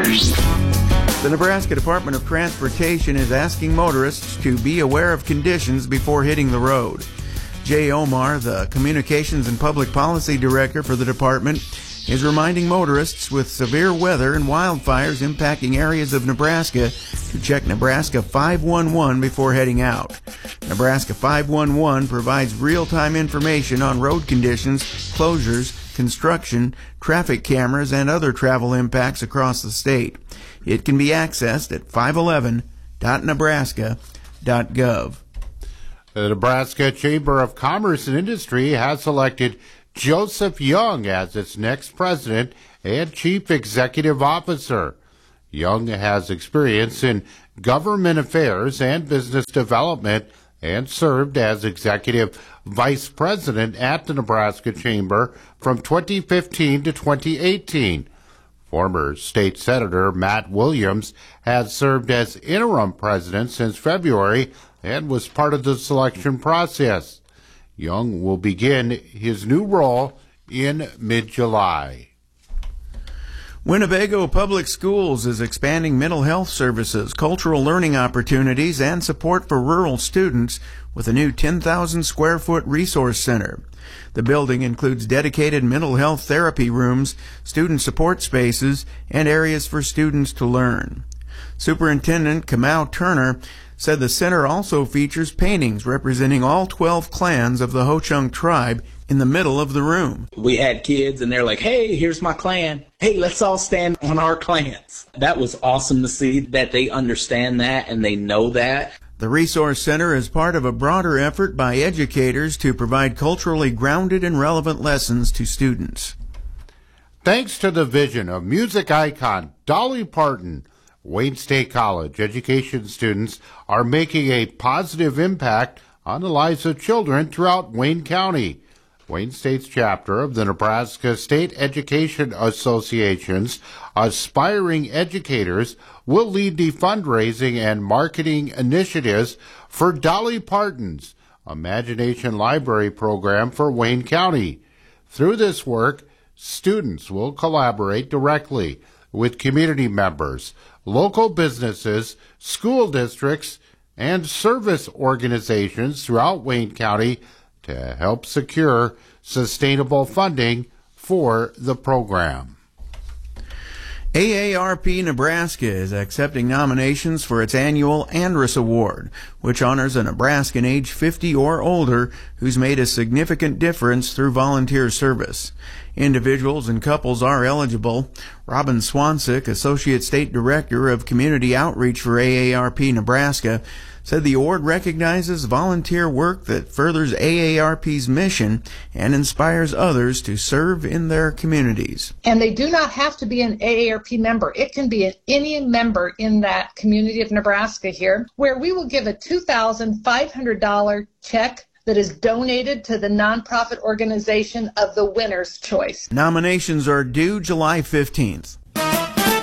The Nebraska Department of Transportation is asking motorists to be aware of conditions before hitting the road. Jay Omar, the Communications and Public Policy Director for the department, is reminding motorists with severe weather and wildfires impacting areas of Nebraska to check Nebraska 511 before heading out. Nebraska 511 provides real-time information on road conditions, closures, construction, traffic cameras, and other travel impacts across the state. It can be accessed at 511.nebraska.gov. The Nebraska Chamber of Commerce and Industry has selected Joseph Young as its next president and chief executive officer. Young has experience in government affairs and business development and served as executive vice president at the Nebraska Chamber from 2015 to 2018. Former state senator Matt Williams has served as interim president since February and was part of the selection process. Young will begin his new role in mid-July. Winnebago Public Schools is expanding mental health services, cultural learning opportunities, and support for rural students with a new 10,000 square foot resource center. The building includes dedicated mental health therapy rooms, student support spaces, and areas for students to learn. Superintendent Kamau Turner said the center also features paintings representing all 12 clans of the Ho-Chunk tribe in the middle of the room. We had kids and they're like, hey, here's my clan. Hey, let's all stand on our clans. That was awesome to see that they understand that and they know that. The Resource Center is part of a broader effort by educators to provide culturally grounded and relevant lessons to students. Thanks to the vision of music icon Dolly Parton, Wayne State College education students are making a positive impact on the lives of children throughout Wayne County. Wayne State's chapter of the Nebraska State Education Association's aspiring educators will lead the fundraising and marketing initiatives for Dolly Parton's Imagination Library program for Wayne County. Through this work, students will collaborate directly with community members, local businesses, school districts, and service organizations throughout Wayne County to help secure sustainable funding for the program. AARP Nebraska is accepting nominations for its annual Andrus Award, which honors a Nebraskan age 50 or older who's made a significant difference through volunteer service. Individuals and couples are eligible. Robin Swansick, Associate State Director of Community Outreach for AARP Nebraska, said the award recognizes volunteer work that furthers AARP's mission and inspires others to serve in their communities. And they do not have to be an AARP member. It can be any member in that community of Nebraska here, where we will give a $2,500 check that is donated to the nonprofit organization of the winner's choice. Nominations are due July 15th.